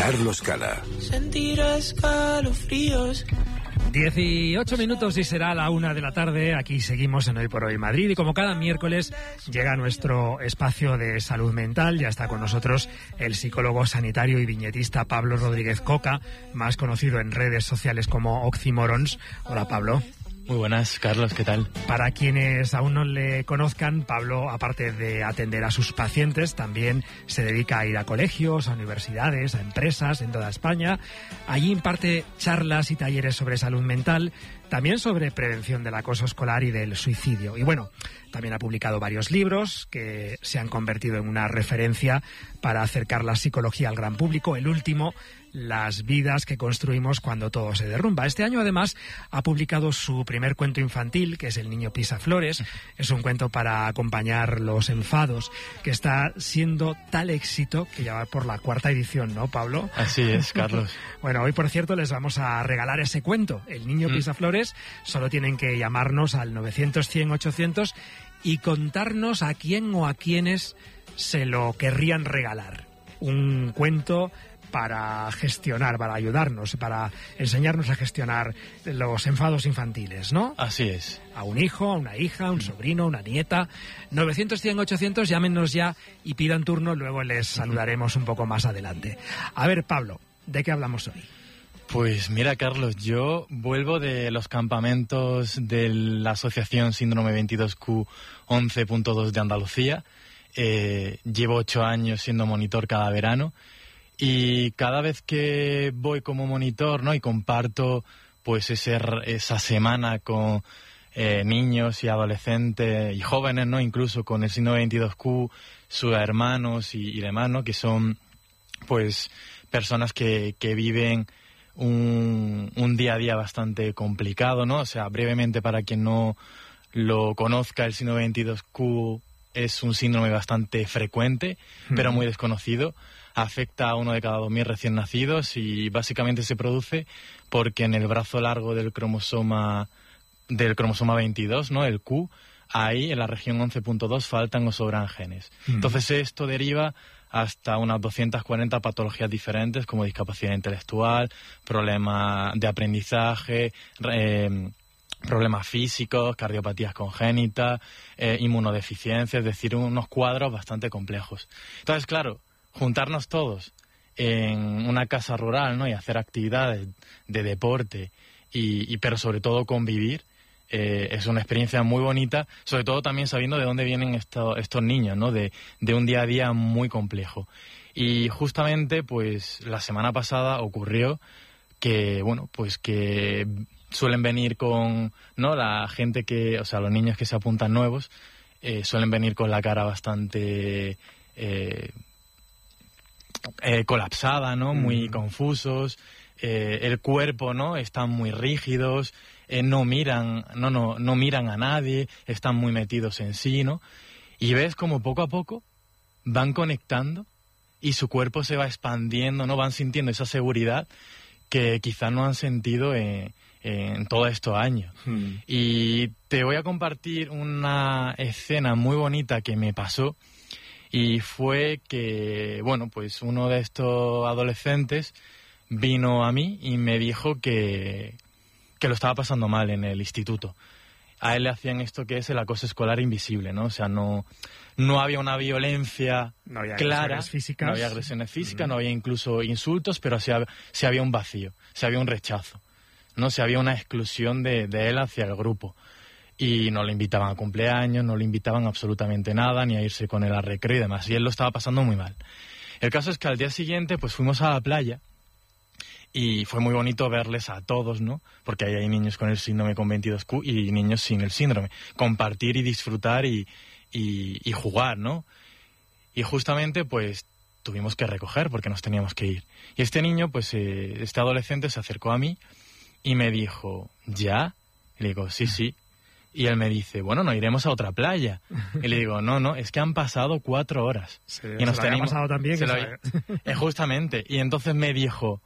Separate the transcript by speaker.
Speaker 1: Carlos Cala.
Speaker 2: Sentirás escalofríos.
Speaker 3: 18 minutos y será la 1 de la tarde. Aquí seguimos en Hoy por Hoy Madrid y como cada miércoles llega nuestro espacio de salud mental. Ya está con nosotros el psicólogo sanitario y viñetista Pablo Rodríguez Coca, más conocido en redes sociales como Oxymorons. Hola, Pablo.
Speaker 4: Muy buenas, Carlos, ¿qué tal?
Speaker 3: Para quienes aún no le conozcan, Pablo, aparte de atender a sus pacientes, también se dedica a ir a colegios, a universidades, a empresas en toda España. Allí imparte charlas y talleres sobre salud mental, también sobre prevención del acoso escolar y del suicidio. Y bueno, también ha publicado varios libros que se han convertido en una referencia para acercar la psicología al gran público. El último, Las vidas que construimos cuando todo se derrumba. Este año, además, ha publicado su primer cuento infantil, que es El niño pisa flores. Es un cuento para acompañar los enfados, que está siendo tal éxito que ya va por la 4ª edición, ¿no, Pablo?
Speaker 4: Así es, Carlos.
Speaker 3: Bueno, hoy, por cierto, les vamos a regalar ese cuento, El niño pisa flores. Solo tienen que llamarnos al 900-100-800 y contarnos a quién o a quiénes se lo querrían regalar. Un cuento para gestionar, para ayudarnos, para enseñarnos a gestionar los enfados infantiles, ¿no?
Speaker 4: Así es.
Speaker 3: A un hijo, a una hija, a un sobrino, a una nieta. 900-100-800, llámenos ya y pidan turno, luego les saludaremos un poco más adelante. A ver, Pablo, ¿de qué hablamos hoy?
Speaker 4: Pues mira, Carlos, yo vuelvo de los campamentos de la Asociación Síndrome 22Q 11.2 de Andalucía. Llevo 8 años siendo monitor cada verano. Y cada vez que voy como monitor, ¿no?, y comparto pues esa semana con niños y adolescentes y jóvenes, ¿no?, incluso con el síndrome 22Q, sus hermanos y demás, ¿no?, que son pues personas que viven un día a día bastante complicado, ¿no? O sea, brevemente, para quien no lo conozca, el síndrome 22Q es un síndrome bastante frecuente, pero muy desconocido. Afecta a 1 de cada 2.000 recién nacidos y básicamente se produce porque en el brazo largo del cromosoma 22, ¿no?, el Q, ahí en la región 11.2 faltan o sobran genes. Entonces esto deriva hasta unas 240 patologías diferentes como discapacidad intelectual, problemas de aprendizaje, problemas físicos, cardiopatías congénitas, inmunodeficiencia, es decir, unos cuadros bastante complejos. Entonces, claro, juntarnos todos en una casa rural, ¿no?, y hacer actividades de deporte, pero sobre todo convivir, es una experiencia muy bonita, sobre todo también sabiendo de dónde vienen estos niños, ¿no?, de un día a día muy complejo. Y justamente, pues, la semana pasada ocurrió que, bueno, pues que suelen venir con, ¿no?, la gente que, o sea, los niños que se apuntan nuevos, suelen venir con la cara bastante colapsada, ¿no?, muy confusos, el cuerpo, ¿no?, están muy rígidos, no miran a nadie, están muy metidos en sí, ¿no? Y ves como poco a poco van conectando y su cuerpo se va expandiendo, ¿no? Van sintiendo esa seguridad que quizás no han sentido en todos estos años. Y te voy a compartir una escena muy bonita que me pasó, y fue que, bueno, pues uno de estos adolescentes vino a mí y me dijo que lo estaba pasando mal en el instituto. A él le hacían esto que es el acoso escolar invisible, ¿no? O sea, no había una violencia clara, no había agresiones físicas, no había incluso insultos, pero sí había un vacío, sí había un rechazo, ¿no? Sí había una exclusión de él hacia el grupo. Y no le invitaban a cumpleaños, no le invitaban absolutamente nada, ni a irse con él a recreo y demás. Y él lo estaba pasando muy mal. El caso es que al día siguiente, pues fuimos a la playa y fue muy bonito verles a todos, ¿no? Porque ahí hay niños con el síndrome con 22Q y niños sin el síndrome. Compartir y disfrutar y jugar, ¿no? Y justamente, pues, tuvimos que recoger porque nos teníamos que ir. Y este niño, pues, este adolescente se acercó a mí y me dijo, ¿ya? Y le digo, sí. Y él me dice, bueno, no iremos a otra playa. Y le digo, no, es que han pasado 4 horas.
Speaker 3: Sí,
Speaker 4: y nos
Speaker 3: se lo había pasado también.
Speaker 4: Justamente. Y entonces me dijo,